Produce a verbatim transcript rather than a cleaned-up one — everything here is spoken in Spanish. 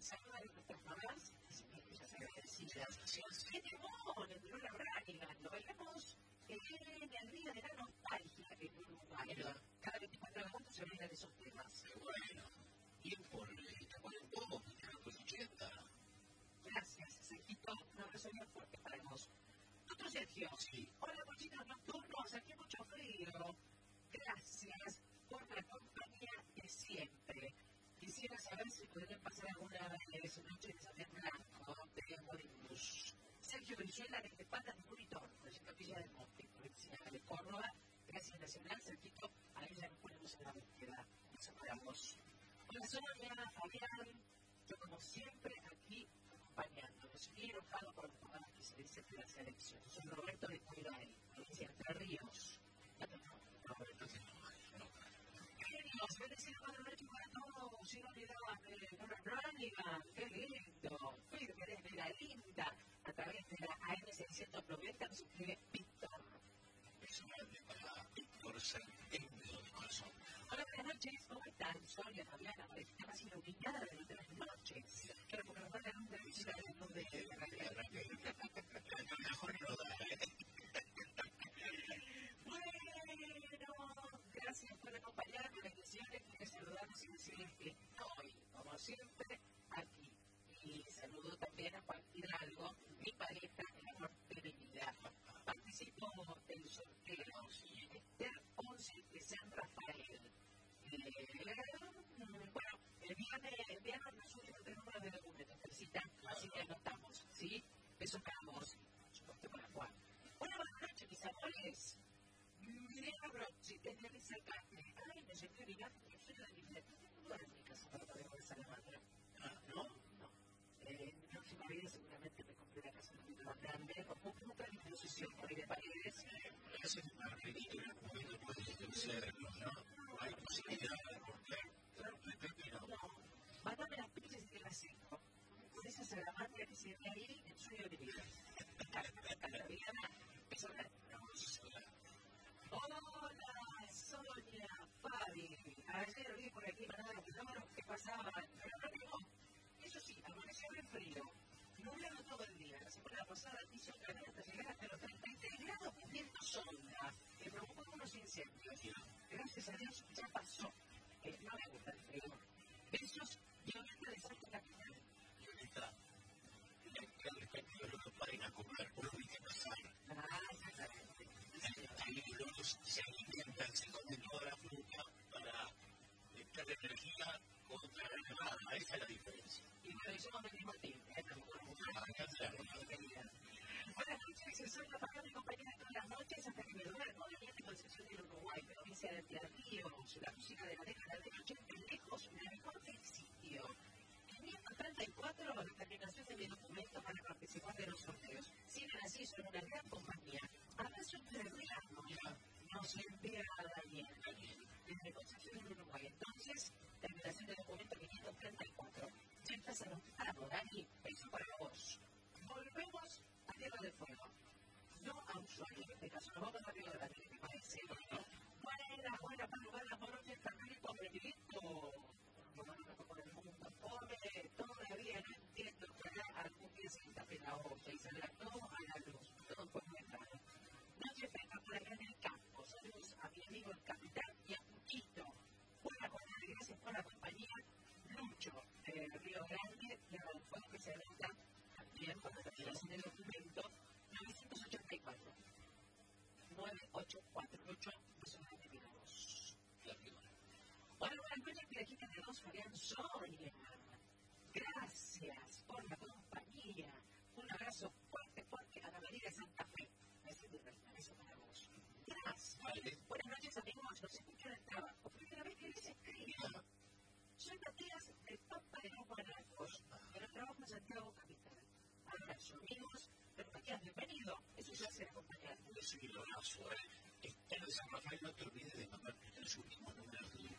saludan a nuestras mamás, ellas agradecidas. ¡Qué temón! El Lola Branigan, lo bailamos en el día de la nostalgia en Uruguay. Cada veinticuatro de agosto se bailan esos temas. Qué bueno. Bien por esta cuarentena, que los ochenta. Gracias, Sergito. Un abrazo bien fuerte para vos. Otro Sergio. Sí. Hola, bollitos nocturnos. Aquí mucho frío. Gracias por la compañía de siempre. Quisiera saber si podrían pasar alguna vez noches de blanco de Morimus. Sergio Brizuela desde Patas de Monitor, de Capilla del Monte, provincia de Córdoba. Gracias Nacional, Sergito. A ella nos ponemos en la búsqueda. Eso para vos. Hola, Sonia, Fabián. Yo, como siempre, aquí acompañándonos. Muy enojado por las tomadas que se dicen de las elecciones. Soy Roberto de Cuiray, provincia de Entre Ríos. Ya te enojo, Roberto. Genios, bendecido para la noche para todos. Sin olvidar de Lola Branigan. Qué lindo. Firme desde la linda. A través de la A M seiscientos noventa nos escribe Víctor. Impresionante para Víctor Centeno de corazón. Hola, buenas noches. ¿Cómo están? Sonia, Fabiana, parejita más iluminada de otras noches. Quiero que nos mandan una visita de luz de la realidad. Mejor no da, ¿eh? Bueno, gracias por acompañarnos. Bendiciones. Quiero saludarnos y decirles que estoy, como siempre, aquí. Y saludo también a Juan Hidalgo, mi pareja en la norte de mi vida. Participó del sorteo Esther once de San Rafael. Bueno, el viernes, el viernes nos últimos tres números de documentos que necesitan, así que anotamos, ¿sí? Besos para vos, por supuesto para Juan. Bueno, buenas noches, mis amores. Mirena Brochi, desde mi sacarme. Ay, me llevé el viaje, que soy de mi vida. No era mi casa para poder ver Salamandra. ¿No? No. Eh, en mi próxima vida seguramente me compré la casa un poquito más grande, o con otra disposición por ahí de paredes. Es un margarito en algún momento puede serlo, ¿no? Hay posibilidad de cortar. Claro, que no. No. Mándame las pizzas y te las seco. Con esa salamandra que se ve ahí, el sueño de mi vida. Viviana, eso es hola, Sonia, Fabi. Ayer vi por aquí mandaron los números que pasaban, pero no llegó. Eso sí, amaneció muy frío. Nublado todo el día. La semana pasada hizo calor hasta llegar hasta los treinta y tres grados con viento sonda, que provocó unos incendios. Gracias a Dios ya pasó. Eh, no me gusta el frío. Besos y ahorita de Salta Capital. Y ahorita, el respectivo lo que pueden a comer, uno tiene que pasar. Ah, exactamente. Ahí los se alimentan, se comen toda la fruta para darle energía contra la nevada. Esa es la diferencia. Y bueno, somos del mismo team, ¿eh? Buenas noches, soy la Fabián, mi compañera de todas las noches, hasta que me duermo, de Concepción del Uruguay, provincia de Entre Ríos, la música de la década del ochenta, lejos, la mejor del sitio. quinientos treinta y cuatro, la terminación de mi documento para participar de los sorteos. Siguen así, son una gran compañía. Abrazo entrerriano, nos envía Daniel, desde Concepción del Uruguay. Entonces, terminación de documento quinientos treinta y cuatro. Ya estás anotado, Dani, beso para vos. Volvemos a Tierra del Fuego. No a Ushuaia, en este caso, nos vamos a Río Grande, ¿qué te parece? Buena, buena, para lugar la morocha, el carrito, Benedito. Por el mundo pobre, todavía no entiendo que hará algún día se tape la olla y saldrá todo a la luz, todo por muy claro. Noche fresca por allá en el campo. Saludos a mi amigo el capitán y a Puchito. Buena jornada, gracias por la compañía. Lucho, de Río Grande, de Ranfón, que se anota también con la terminación del documento novecientos ochenta y cuatro. nueve ocho cuatro ocho, personalmente miramos. Bueno, buenas noches, Pirajita de dos, Fabián Sonia. Gracias por la compañía. Un abrazo fuerte, fuerte a la María de Santa Fe. Ese es mi reina, eso para vos. Gracias. Vale. Buenas noches, amigos. Los escucho en el trabajo. Primera vez que les escribo. Soy Matías de Pampa de los Guanacos, pero trabajo en Santiago Capital. Abrazo, amigos. Pero Matías, bienvenido. Es un placer acompañarnos. Es un abrazo, ¿eh? Esther de San Rafael, no te olvides de mandar tus últimos números de